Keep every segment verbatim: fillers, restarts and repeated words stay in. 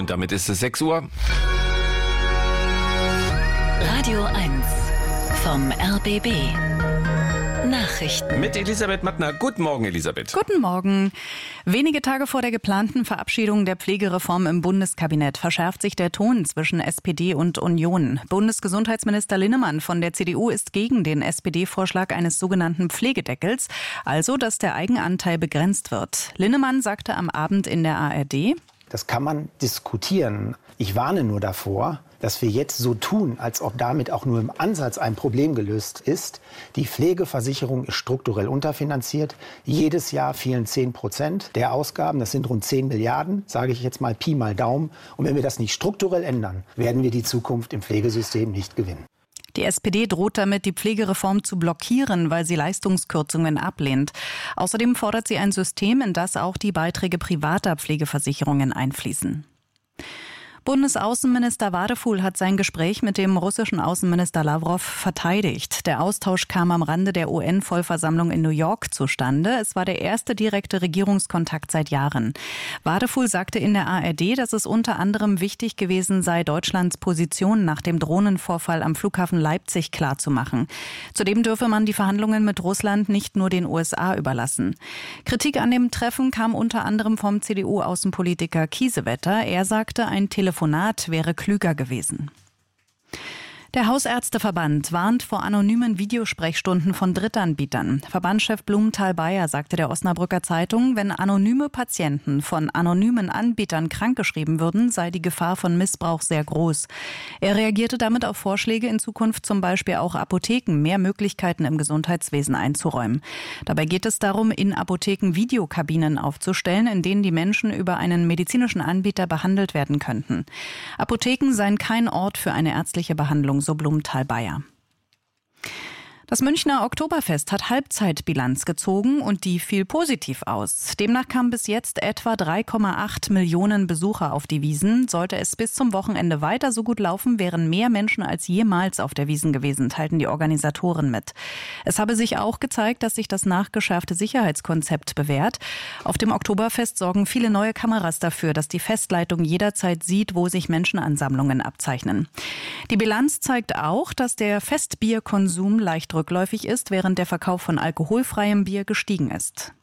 Und damit ist es sechs Uhr. Radio eins vom R B B. Nachrichten. Mit Elisabeth Mattner. Guten Morgen, Elisabeth. Guten Morgen. Wenige Tage vor der geplanten Verabschiedung der Pflegereform im Bundeskabinett verschärft sich der Ton zwischen S P D und Union. Bundesgesundheitsminister Linnemann von der C D U ist gegen den S P D-Vorschlag eines sogenannten Pflegedeckels, also dass der Eigenanteil begrenzt wird. Linnemann sagte am Abend in der A R D: Das kann man diskutieren. Ich warne nur davor, dass wir jetzt so tun, als ob damit auch nur im Ansatz ein Problem gelöst ist. Die Pflegeversicherung ist strukturell unterfinanziert. Jedes Jahr fehlen zehn Prozent der Ausgaben. Das sind rund zehn Milliarden, sage ich jetzt mal Pi mal Daumen. Und wenn wir das nicht strukturell ändern, werden wir die Zukunft im Pflegesystem nicht gewinnen. Die S P D droht damit, die Pflegereform zu blockieren, weil sie Leistungskürzungen ablehnt. Außerdem fordert sie ein System, in das auch die Beiträge privater Pflegeversicherungen einfließen. Bundesaußenminister Wadefuhl hat sein Gespräch mit dem russischen Außenminister Lawrow verteidigt. Der Austausch kam am Rande der U N-Vollversammlung in New York zustande. Es war der erste direkte Regierungskontakt seit Jahren. Wadefuhl sagte in der A R D, dass es unter anderem wichtig gewesen sei, Deutschlands Position nach dem Drohnenvorfall am Flughafen Leipzig klarzumachen. Zudem dürfe man die Verhandlungen mit Russland nicht nur den U S A überlassen. Kritik an dem Treffen kam unter anderem vom C D U-Außenpolitiker Kiesewetter. Er sagte, ein Telefonat wäre klüger gewesen. Der Hausärzteverband warnt vor anonymen Videosprechstunden von Drittanbietern. Verbandschef Blumenthal-Beyer sagte der Osnabrücker Zeitung, wenn anonyme Patienten von anonymen Anbietern krankgeschrieben würden, sei die Gefahr von Missbrauch sehr groß. Er reagierte damit auf Vorschläge, in Zukunft zum Beispiel auch Apotheken mehr Möglichkeiten im Gesundheitswesen einzuräumen. Dabei geht es darum, in Apotheken Videokabinen aufzustellen, in denen die Menschen über einen medizinischen Anbieter behandelt werden könnten. Apotheken seien kein Ort für eine ärztliche Behandlung, so Blumenthal-Beyer. Das Münchner Oktoberfest hat Halbzeitbilanz gezogen und die fiel positiv aus. Demnach kamen bis jetzt etwa drei Komma acht Millionen Besucher auf die Wiesn. Sollte es bis zum Wochenende weiter so gut laufen, wären mehr Menschen als jemals auf der Wiesn gewesen, teilten die Organisatoren mit. Es habe sich auch gezeigt, dass sich das nachgeschärfte Sicherheitskonzept bewährt. Auf dem Oktoberfest sorgen viele neue Kameras dafür, dass die Festleitung jederzeit sieht, wo sich Menschenansammlungen abzeichnen. Die Bilanz zeigt auch, dass der Festbierkonsum leicht rückläufig ist, während der Verkauf von alkoholfreiem Bier gestiegen ist.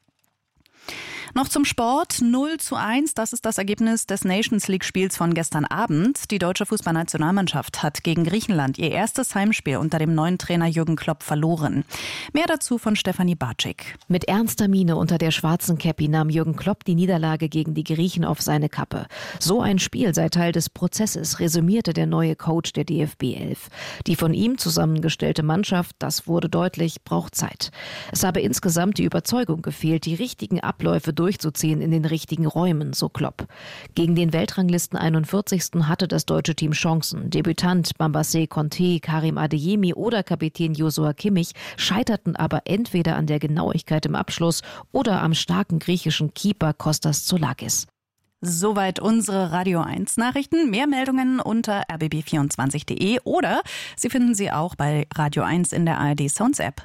Noch zum Sport. null zu eins, das ist das Ergebnis des Nations-League-Spiels von gestern Abend. Die deutsche Fußballnationalmannschaft hat gegen Griechenland ihr erstes Heimspiel unter dem neuen Trainer Jürgen Klopp verloren. Mehr dazu von Stefanie Bartschik. Mit ernster Miene unter der schwarzen Käppi nahm Jürgen Klopp die Niederlage gegen die Griechen auf seine Kappe. So ein Spiel sei Teil des Prozesses, resümierte der neue Coach der D F B elf. Die von ihm zusammengestellte Mannschaft, das wurde deutlich, braucht Zeit. Es habe insgesamt die Überzeugung gefehlt, die richtigen Abläufe durchzuziehen in den richtigen Räumen, so Klopp. Gegen den Weltranglisten einundvierzigsten hatte das deutsche Team Chancen. Debütant Bambassé Conté, Karim Adeyemi oder Kapitän Joshua Kimmich scheiterten aber entweder an der Genauigkeit im Abschluss oder am starken griechischen Keeper Kostas Zoulakis. Soweit unsere Radio eins Nachrichten. Mehr Meldungen unter r b b vierundzwanzig punkt d e oder Sie finden sie auch bei Radio eins in der A R D Sounds App.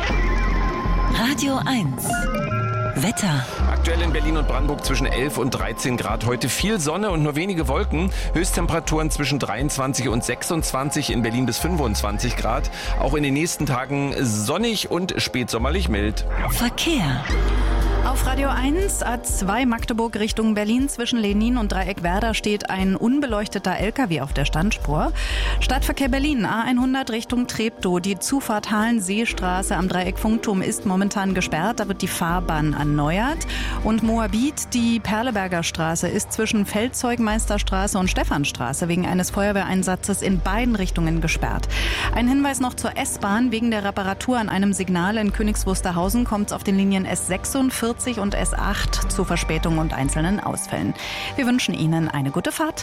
Radio eins Wetter. Aktuell in Berlin und Brandenburg zwischen elf und dreizehn Grad. Heute viel Sonne und nur wenige Wolken. Höchsttemperaturen zwischen dreiundzwanzig und sechsundzwanzig, in Berlin bis fünfundzwanzig Grad. Auch in den nächsten Tagen sonnig und spätsommerlich mild. Verkehr. Auf Radio eins, A zwei Magdeburg Richtung Berlin zwischen Lenin und Dreieck Werder steht ein unbeleuchteter L K W auf der Standspur. Stadtverkehr Berlin, A hundert Richtung Treptow. Die Zufahrt Hallenseestraße am Dreieck Funkturm ist momentan gesperrt. Da wird die Fahrbahn erneuert. Und Moabit, die Perleberger Straße, ist zwischen Feldzeugmeisterstraße und Stephanstraße wegen eines Feuerwehreinsatzes in beiden Richtungen gesperrt. Ein Hinweis noch zur S-Bahn. Wegen der Reparatur an einem Signal in Königs Wusterhausen kommt es auf den Linien S sechsundvierzig und S acht zu Verspätungen und einzelnen Ausfällen. Wir wünschen Ihnen eine gute Fahrt.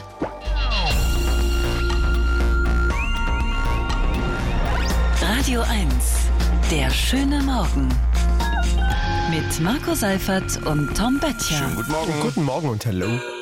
Radio eins, der schöne Morgen. Mit Marco Seifert und Tom Böttcher. Schönen guten Morgen. Guten Morgen und hallo.